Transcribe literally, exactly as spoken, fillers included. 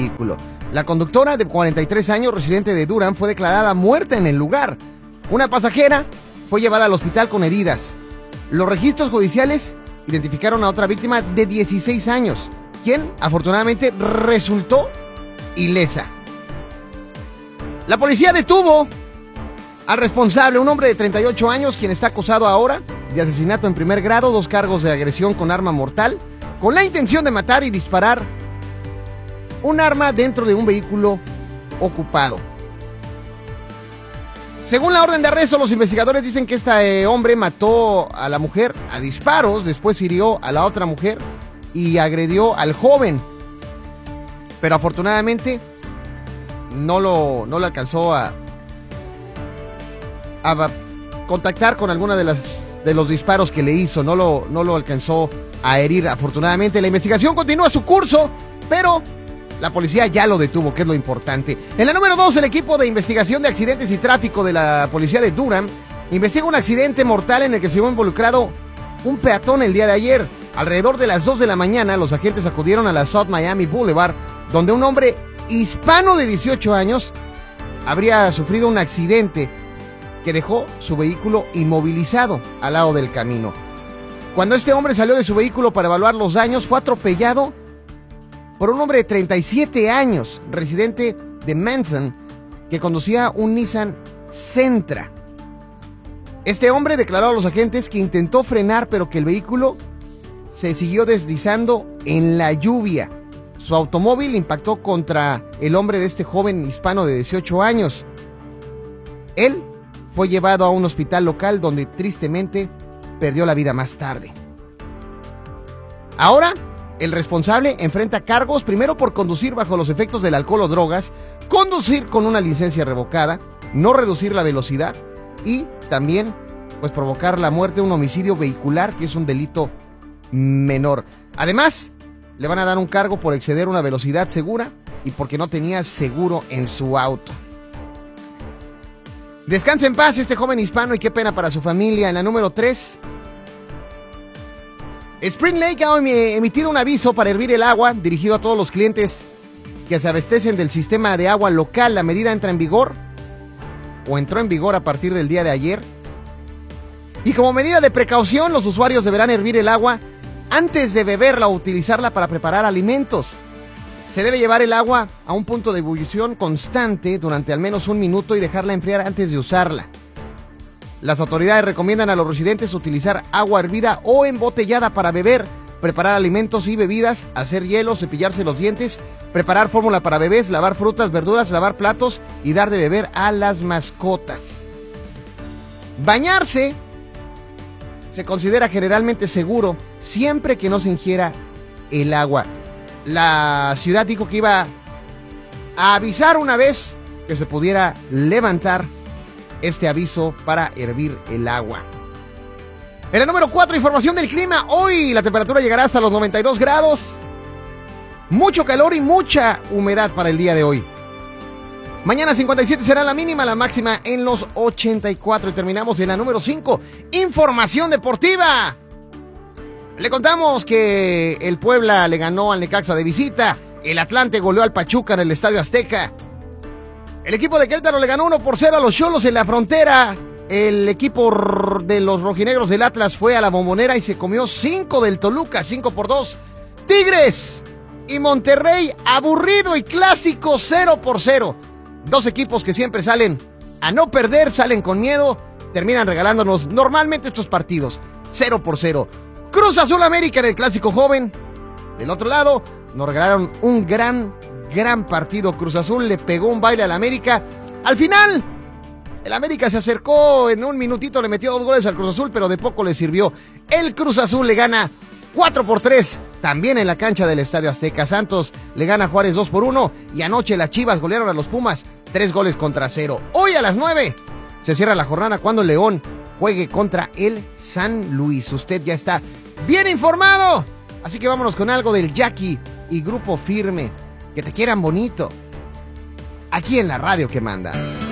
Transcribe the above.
vehículo. La conductora, de cuarenta y tres años, residente de Durham, fue declarada muerta en el lugar. Una pasajera fue llevada al hospital con heridas. Los registros judiciales identificaron a otra víctima de dieciséis años, quien afortunadamente resultó ilesa. La policía detuvo al responsable, un hombre de treinta y ocho años, quien está acusado ahora de asesinato en primer grado, dos cargos de agresión con arma mortal, con la intención de matar y disparar un arma dentro de un vehículo ocupado. Según la orden de arresto, los investigadores dicen que este hombre mató a la mujer a disparos, después hirió a la otra mujer y agredió al joven. Pero afortunadamente no lo, no lo alcanzó a, a contactar con alguna de las de los disparos que le hizo, no lo, no lo alcanzó a herir. Afortunadamente la investigación continúa su curso, pero la policía ya lo detuvo, que es lo importante. En la número dos, el equipo de investigación de accidentes y tráfico de la policía de Durham investiga un accidente mortal en el que se vio involucrado un peatón el día de ayer. Alrededor de las dos de la mañana, los agentes acudieron a la South Miami Boulevard, donde un hombre hispano de dieciocho años habría sufrido un accidente que dejó su vehículo inmovilizado al lado del camino. Cuando este hombre salió de su vehículo para evaluar los daños, fue atropellado por un hombre de treinta y siete años, residente de Manson, que conducía un Nissan Sentra. Este hombre declaró a los agentes que intentó frenar, pero que el vehículo se siguió deslizando en la lluvia. Su automóvil impactó contra el hombre de este joven hispano de dieciocho años. Él fue llevado a un hospital local donde tristemente perdió la vida más tarde. Ahora, el responsable enfrenta cargos primero por conducir bajo los efectos del alcohol o drogas, conducir con una licencia revocada, no reducir la velocidad y también pues provocar la muerte, un homicidio vehicular, que es un delito menor. Además, le van a dar un cargo por exceder una velocidad segura y porque no tenía seguro en su auto. Descansa en paz este joven hispano y qué pena para su familia. En la número tres, Spring Lake ha emitido un aviso para hervir el agua dirigido a todos los clientes que se abastecen del sistema de agua local. La medida entra en vigor o entró en vigor a partir del día de ayer. Y como medida de precaución, los usuarios deberán hervir el agua antes de beberla o utilizarla para preparar alimentos. Se debe llevar el agua a un punto de ebullición constante durante al menos un minuto y dejarla enfriar antes de usarla. Las autoridades recomiendan a los residentes utilizar agua hervida o embotellada para beber, preparar alimentos y bebidas, hacer hielo, cepillarse los dientes, preparar fórmula para bebés, lavar frutas, verduras, lavar platos y dar de beber a las mascotas. Bañarse se considera generalmente seguro siempre que no se ingiera el agua. La ciudad dijo que iba a avisar una vez que se pudiera levantar este aviso para hervir el agua. En el número cuatro, información del clima. Hoy la temperatura llegará hasta los noventa y dos grados. Mucho calor y mucha humedad para el día de hoy. Mañana cincuenta y siete será la mínima, la máxima en los ochenta y cuatro. Y terminamos en la número cinco, información deportiva. Le contamos que el Puebla le ganó al Necaxa de visita. El Atlante goleó al Pachuca en el Estadio Azteca. El equipo de Querétaro le ganó uno por cero a los Xolos en la Frontera. El equipo de los rojinegros del Atlas fue a la Bombonera y se comió cinco del Toluca, cinco por dos. Tigres y Monterrey, aburrido y clásico, cero por cero. Dos equipos que siempre salen a no perder, salen con miedo, terminan regalándonos normalmente estos partidos, cero por cero. Cruz Azul América en el clásico joven. Del otro lado, nos regalaron un gran, gran partido. Cruz Azul le pegó un baile al América. Al final, el América se acercó en un minutito, le metió dos goles al Cruz Azul, pero de poco le sirvió. El Cruz Azul le gana cuatro por tres, también en la cancha del Estadio Azteca. Santos le gana a Juárez dos por uno. Y anoche las Chivas golearon a los Pumas tres goles contra cero. Hoy a las nueve se cierra la jornada cuando León juegue contra el San Luis. Usted ya está bien informado. Así que vámonos con algo del Jackie y Grupo Firme. Que te quieran bonito. Aquí en la radio que manda.